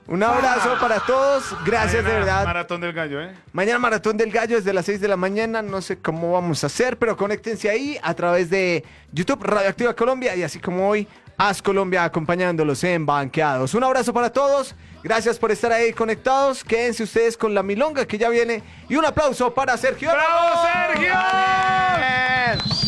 Un abrazo para todos. Gracias Mañana, de verdad. Maratón del Gallo, ¿eh? Mañana Maratón del Gallo desde las 6 de la mañana. No sé cómo vamos a hacer, pero conéctense ahí a través de YouTube Radioactiva Colombia y así como hoy, Haz Colombia acompañándolos en Banqueados. Un abrazo para todos. Gracias por estar ahí conectados. Quédense ustedes con la milonga que ya viene. Y un aplauso para Sergio. ¡Bravo, Sergio! Bien.